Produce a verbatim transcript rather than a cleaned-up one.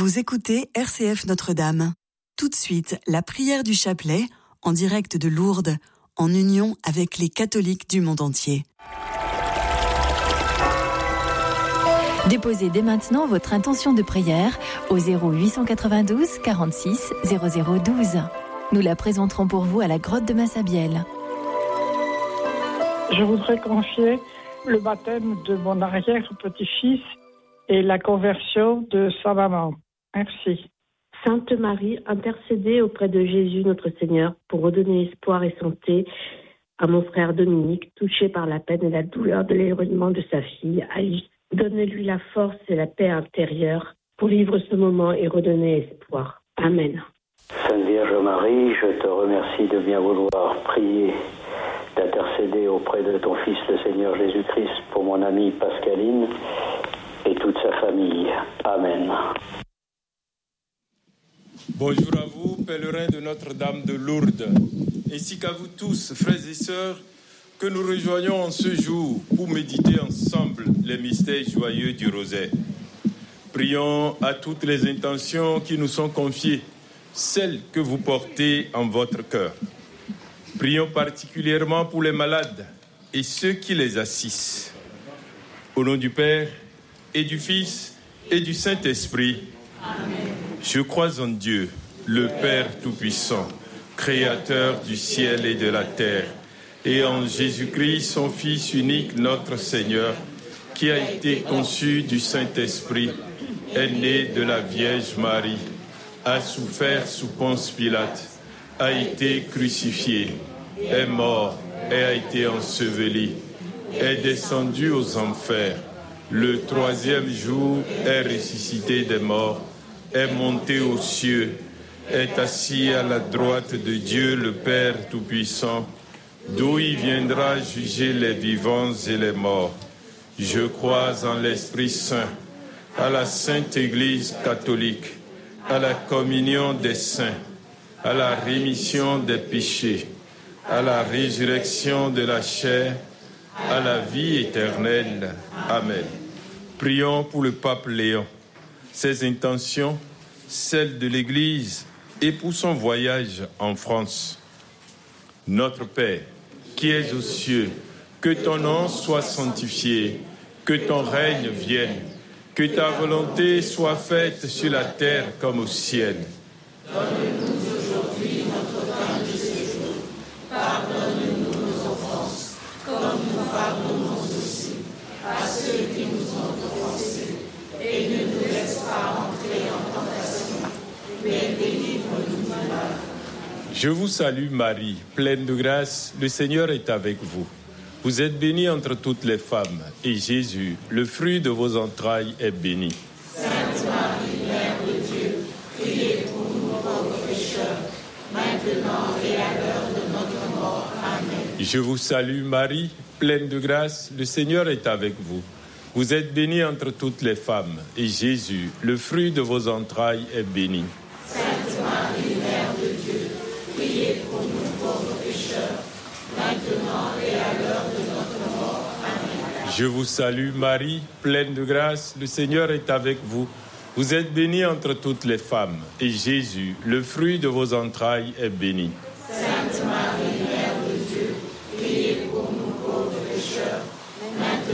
Vous écoutez R C F Notre-Dame. Tout de suite, la prière du chapelet, en direct de Lourdes, en union avec les catholiques du monde entier. Déposez dès maintenant votre intention de prière au zéro huit cent quatre-vingt-douze quarante-six zéro zéro douze. Nous la présenterons pour vous à la grotte de Massabielle. Je voudrais confier le baptême de mon arrière-petit-fils et la conversion de sa maman. Merci. Sainte Marie, intercédez auprès de Jésus notre Seigneur pour redonner espoir et santé à mon frère Dominique, touché par la peine et la douleur de l'éloignement de sa fille Alice. Donne-lui la force et la paix intérieure pour vivre ce moment et redonner espoir. Amen. Sainte Vierge Marie, je te remercie de bien vouloir prier, d'intercéder auprès de ton Fils le Seigneur Jésus-Christ pour mon amie Pascaline et toute sa famille. Amen. Bonjour à vous, pèlerins de Notre-Dame de Lourdes, ainsi qu'à vous tous, frères et sœurs, que nous rejoignons en ce jour pour méditer ensemble les mystères joyeux du rosaire. Prions à toutes les intentions qui nous sont confiées, celles que vous portez en votre cœur. Prions particulièrement pour les malades et ceux qui les assistent. Au nom du Père et du Fils et du Saint-Esprit, Amen. Je crois en Dieu, le Père Tout-Puissant, Créateur du ciel et de la terre, et en Jésus-Christ, son Fils unique, notre Seigneur, qui a été conçu du Saint-Esprit, est né de la Vierge Marie, a souffert sous Ponce Pilate, a été crucifié, est mort et a été enseveli, est descendu aux enfers, le troisième jour est ressuscité des morts, est monté aux cieux, est assis à la droite de Dieu le Père Tout-Puissant, d'où il viendra juger les vivants et les morts. Je crois en l'Esprit Saint, à la Sainte Église catholique, à la communion des saints, à la rémission des péchés, à la résurrection de la chair, à la vie éternelle. Amen. Prions pour le pape Léon, ses intentions, celles de l'Église et pour son voyage en France. Notre Père, qui es aux cieux, que ton nom soit sanctifié, que ton règne vienne, que ta volonté soit faite sur la terre comme au ciel. Donne-nous aujourd'hui notre pain de ce jour. Pardonne-nous nos offenses, comme nous pardonnons aussi à ceux qui nous ont offensés. Et ne nous laisse pas entrer en tentation, mais délivre-nous du mal. Je vous salue Marie, pleine de grâce, le Seigneur est avec vous. Vous êtes bénie entre toutes les femmes, et Jésus, le fruit de vos entrailles, est béni. Sainte Marie, Mère de Dieu, priez pour nous pauvres pécheurs, maintenant et à l'heure de notre mort. Amen. Je vous salue Marie, pleine de grâce, le Seigneur est avec vous. Vous êtes bénie entre toutes les femmes, et Jésus, le fruit de vos entrailles, est béni. Sainte Marie, Mère de Dieu, priez pour nous pauvres pécheurs, maintenant et à l'heure de notre mort. Amen. Je vous salue Marie, pleine de grâce, le Seigneur est avec vous. Vous êtes bénie entre toutes les femmes, et Jésus, le fruit de vos entrailles, est béni. Sainte